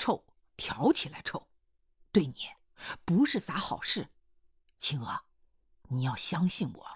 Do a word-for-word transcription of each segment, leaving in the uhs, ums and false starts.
臭，挑起来臭，对你不是啥好事。青娥，你要相信我。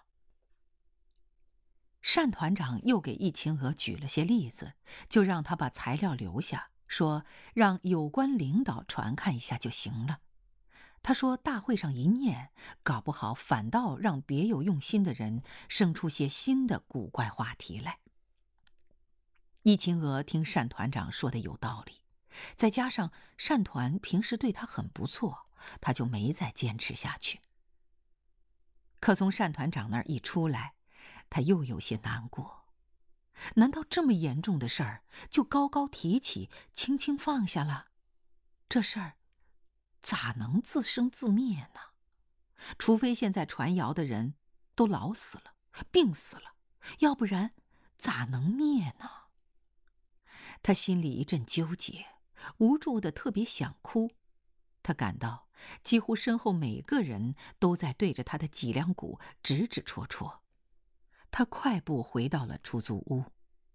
单团长又给易秦娥举了些例子，就让他把材料留下，说让有关领导传看一下就行了。他说大会上一念，搞不好反倒让别有用心的人生出些新的古怪话题来。易秦娥听单团长说的有道理，再加上单团平时对他很不错，他就没再坚持下去。可从单团长那儿一出来，他又有些难过。难道这么严重的事儿就高高提起，轻轻放下了？这事儿咋能自生自灭呢？除非现在传谣的人都老死了，病死了，要不然咋能灭呢？他心里一阵纠结，无助的特别想哭。他感到几乎身后每个人都在对着他的脊梁骨指指戳戳。他快步回到了出租屋。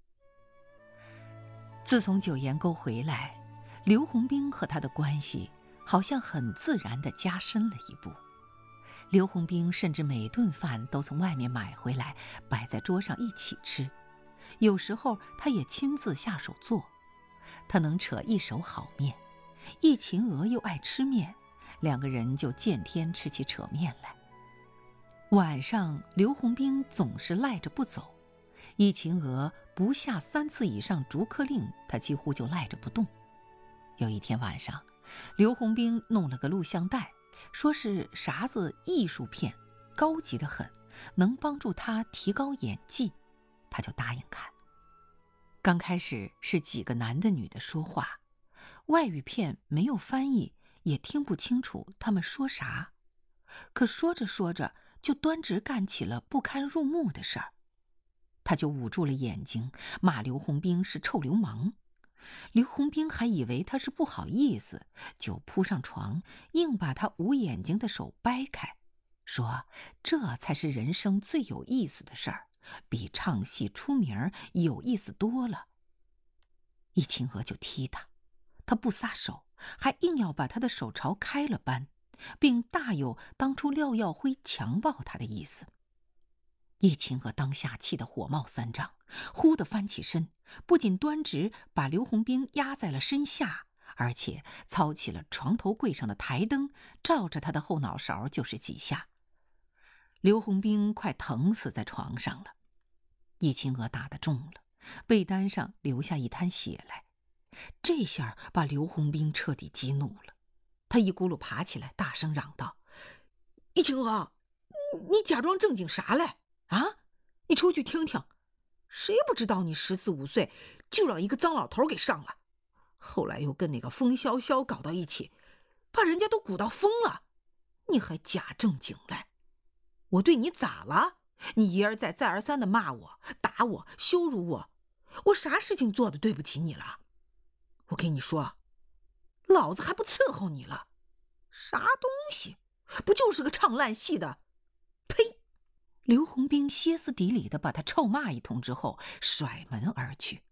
自从九岩沟回来，刘洪兵和他的关系好像很自然地加深了一步。刘洪兵甚至每顿饭都从外面买回来，摆在桌上一起吃。有时候他也亲自下手做，他能扯一手好面。易秦娥又爱吃面，两个人就见天吃起扯面来。晚上刘洪兵总是赖着不走，易秦娥不下三次以上逐客令，他几乎就赖着不动。有一天晚上，刘洪兵弄了个录像带，说是啥子艺术片，高级得很，能帮助他提高演技，他就答应看。刚开始是几个男的女的说话，外语片没有翻译，也听不清楚他们说啥，可说着说着就端直干起了不堪入目的事儿。他就捂住了眼睛，骂刘洪兵是臭流氓。刘洪兵还以为他是不好意思，就扑上床，硬把他捂眼睛的手掰开，说这才是人生最有意思的事儿，比唱戏出名有意思多了。易秦娥就踢他，他不撒手，还硬要把他的手朝开了扳，并大有当初廖耀辉强暴他的意思。易秦娥当下气得火冒三丈，忽地翻起身，不仅端直把刘洪兵压在了身下，而且操起了床头柜上的台灯，照着他的后脑勺就是几下。刘洪兵快疼死在床上了。易秦娥打得重了，被单上流下一滩血来。这下把刘洪兵彻底激怒了，他一咕噜爬起来，大声嚷道：易秦娥，你假装正经啥来啊？你出去听听，谁不知道你十四五岁就让一个脏老头给上了，后来又跟那个风潇潇搞到一起，把人家都鼓到疯了，你还假正经来？我对你咋了？你一而再再而三的骂我，打我，羞辱我，我啥事情做的对不起你了？我跟你说，老子还不伺候你了，啥东西，不就是个唱烂戏的？呸！刘洪兵歇斯底里的把他臭骂一通之后，甩门而去。